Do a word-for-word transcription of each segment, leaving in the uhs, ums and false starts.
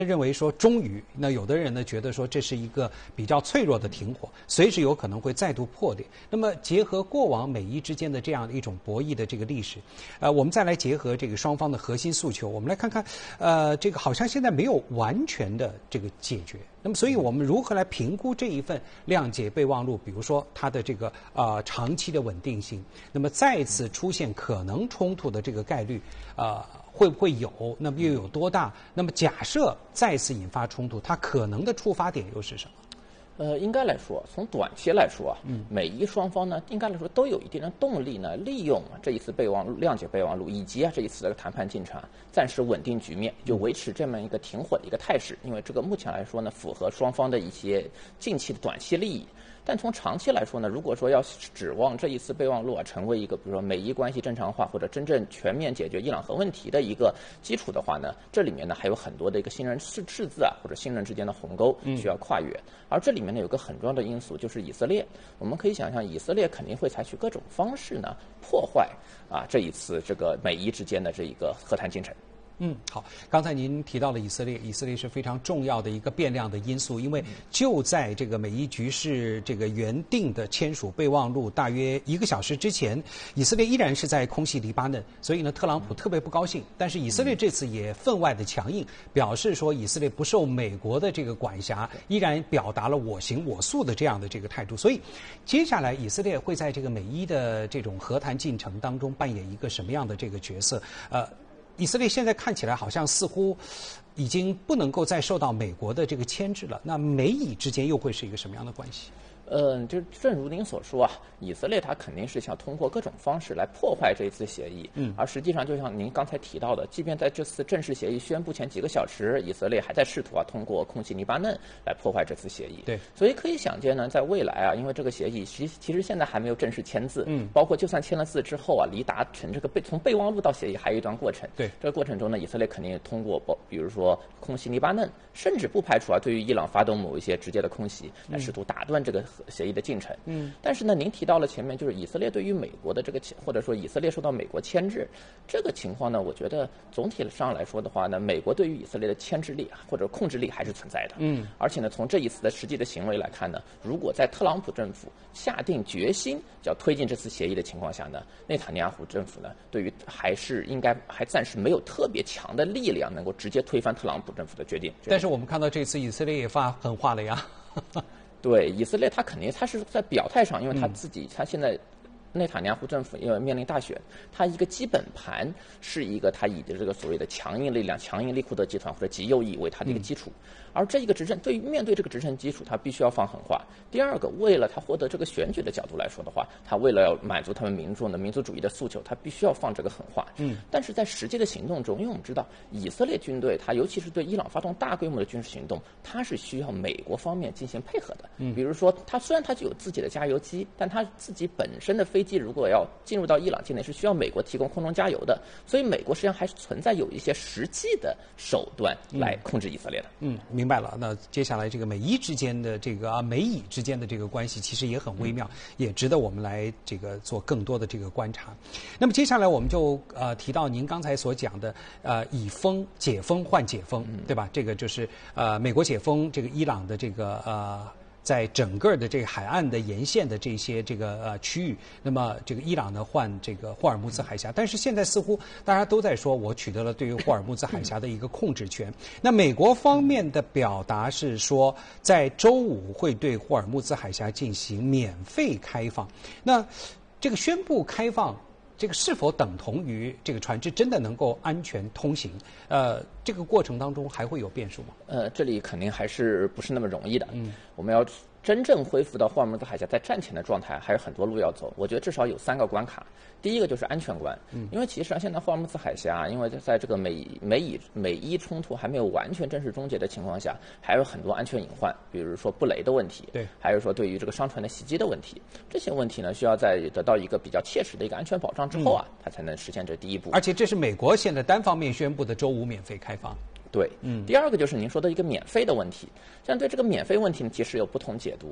认为说终于，那有的人呢觉得说这是一个比较脆弱的停火，随时有可能会再度破裂。那么结合过往美伊之间的这样的一种博弈的这个历史，呃，我们再来结合这个双方的核心诉求，我们来看看，呃，这个好像现在没有完全的这个解决。那么，所以我们如何来评估这一份谅解备忘录？比如说它的这个呃长期的稳定性，那么再次出现可能冲突的这个概率，呃。会不会有？那么又有多大？那么假设再次引发冲突，它可能的触发点又是什么？ 呃，应该来说，从短期来说啊，嗯，美伊双方呢，应该来说都有一定的动力呢，利用这一次备忘录、谅解备忘录以及啊这一次的谈判进程，暂时稳定局面，就维持这么一个停火的一个态势。因为这个目前来说呢，符合双方的一些近期的短期利益。但从长期来说呢，如果说要指望这一次备忘录啊成为一个比如说美伊关系正常化或者真正全面解决伊朗核问题的一个基础的话呢，这里面呢还有很多的一个信任赤赤字啊或者信任之间的鸿沟需要跨越。嗯、而这里面呢有个很重要的因素就是以色列，我们可以想象以色列肯定会采取各种方式呢破坏啊这一次这个美伊之间的这一个和谈进程。 嗯，好。刚才您提到了以色列，以色列是非常重要的一个变量的因素，因为就在这个美伊局势这个原定的签署备忘录大约一个小时之前，以色列依然是在空袭黎巴嫩，所以呢，特朗普特别不高兴。但是以色列这次也分外的强硬，表示说以色列不受美国的这个管辖，依然表达了我行我素的这样的这个态度。所以，接下来以色列会在这个美伊的这种和谈进程当中扮演一个什么样的这个角色？呃。以色列现在看起来好像似乎已经不能够再受到美国的这个牵制了，那美以之间又会是一个什么样的关系？ 嗯，就正如您所说啊，以色列它肯定是想通过各种方式来破坏这一次协议。嗯，而实际上就像您刚才提到的，即便在这次正式协议宣布前几个小时，以色列还在试图啊通过空袭黎巴嫩来破坏这次协议。 对， 所以可以想见呢，在未来啊，因为这个协议其实其实现在还没有正式签字，嗯，包括就算签了字之后啊，离达成这个备从备忘录到协议还有一段过程。 对， 这个过程中呢，以色列肯定通过包比如说空袭黎巴嫩，甚至不排除啊对于伊朗发动某一些直接的空袭，来试图打断这个协议的进程。嗯，但是呢，您提到了前面就是以色列对于美国的这个，或者说以色列受到美国牵制这个情况呢，我觉得总体上来说的话呢，美国对于以色列的牵制力或者控制力还是存在的。嗯，而且呢，从这一次的实际的行为来看呢，如果在特朗普政府下定决心要推进这次协议的情况下呢，内塔尼亚胡政府呢，对于还是应该还暂时没有特别强的力量能够直接推翻特朗普政府的决定。 但是我们看到这次以色列也发狠话了呀。 对以色列，他肯定他是在表态上，因为他自己，他现在内塔尼亚胡政府因为面临大选，他一个基本盘是一个他以的这个所谓的强硬力量、强硬利库德集团或者极右翼为他的一个基础，而这一个执政对于面对这个执政基础，他必须要放狠话。第二个，为了他获得这个选举的角度来说的话，他为了要满足他们民众的民族主义的诉求，他必须要放这个狠话。嗯，但是在实际的行动中，因为我们知道以色列军队，他尤其是对伊朗发动大规模的军事行动，它是需要美国方面进行配合的。嗯，比如说，他虽然他就有自己的加油机，但他自己本身的飞机如果要进入到伊朗境内，是需要美国提供空中加油的。所以，美国实际上还是存在有一些实际的手段来控制以色列的。 嗯，明白了。那接下来这个美伊之间的这个啊美以之间的这个关系，其实也很微妙，嗯、也值得我们来这个做更多的这个观察。那么接下来我们就呃提到您刚才所讲的呃以封解封换解封，嗯、对吧？这个就是呃美国解封这个伊朗的这个呃。在整个的这个海岸的沿线的这些这个呃区域，那么这个伊朗呢换这个霍尔木兹海峡，但是现在似乎大家都在说，我取得了对于霍尔木兹海峡的一个控制权。那美国方面的表达是说，在周五会对霍尔木兹海峡进行免费开放。那这个宣布开放，这个是否等同于这个船只真的能够安全通行？呃，这个过程当中还会有变数吗？ 呃，这里肯定还是不是那么容易的。嗯，我们要真正恢复到霍尔木兹海峡在战前的状态，还有很多路要走。我觉得至少有三个关卡。第一个就是安全关，嗯，因为其实上现在霍尔木兹海峡，因为在这个美美以美伊冲突还没有完全正式终结的情况下，还有很多安全隐患，比如说布雷的问题， 对， 还有说对于这个商船的袭击的问题，这些问题呢，需要在得到一个比较切实的一个安全保障之后啊，嗯、它才能实现这第一步。 而且这是美国现在单方面宣布的周五免费开放。 对，嗯，第二个就是您说的一个免费的问题。像对这个免费问题呢，其实有不同解读。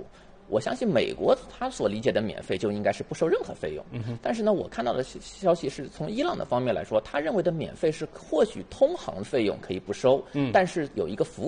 我相信美国他所理解的免费就应该是不收任何费用。嗯、但是呢，我看到的消息是从伊朗的方面来说，他认为的免费是或许通航费用可以不收，嗯、但是有一个服务